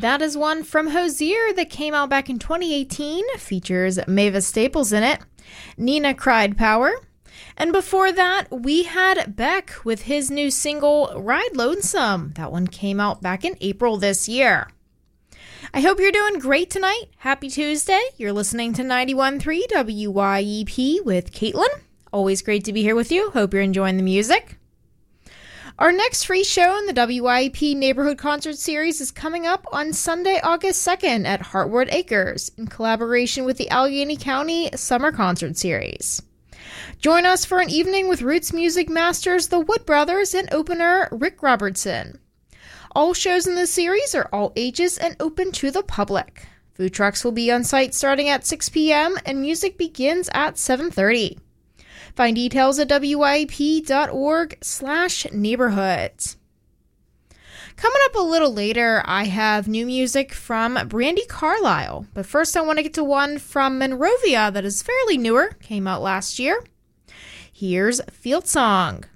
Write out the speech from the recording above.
That is one from Hozier that came out back in 2018, features Mavis Staples in it. Nina Cried Power. And before that, we had Beck with his new single, Ride Lonesome. That one came out back in April this year. I hope you're doing great tonight. Happy Tuesday. You're listening to 91.3 WYEP with Caitlin. Always great to be here with you. Hope you're enjoying the music. Our next free show in the WYEP Neighborhood Concert Series is coming up on Sunday, August 2nd at Heartwood Acres in collaboration with the Allegheny County Summer Concert Series. Join us for an evening with roots music masters the Wood Brothers and opener Rick Robertson. All shows in this series are all ages and open to the public. Food trucks will be on site starting at 6 p.m. and music begins at 7:30. Find details at wyep.org/neighborhoods. Coming up a little later, I have new music from Brandi Carlile. But first I want to get to one from Monrovia that is fairly newer, came out last year. Here's Field Song.